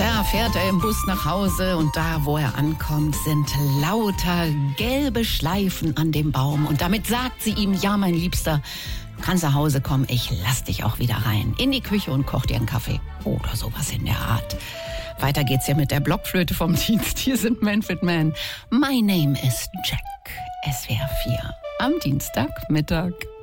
Da fährt er im Bus nach Hause und da, wo er ankommt, sind lauter gelbe Schleifen an dem Baum. Und damit sagt sie ihm, ja, mein Liebster, du kannst nach Hause kommen, ich lass dich auch wieder rein. In die Küche und koch dir einen Kaffee. Oder sowas in der Art. Weiter geht's ja mit der Blockflöte vom Dienst. Hier sind Manfred Mann. My name is Jack. SWR 4 am Dienstagmittag.